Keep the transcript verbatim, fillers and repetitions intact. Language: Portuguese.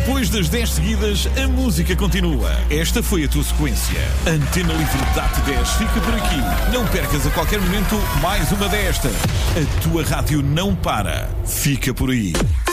Depois das dez seguidas, a música continua. Esta foi a tua sequência. Antena Livre Date dez fica por aqui. Não percas a qualquer momento mais uma desta. A tua rádio não para. Fica por aí.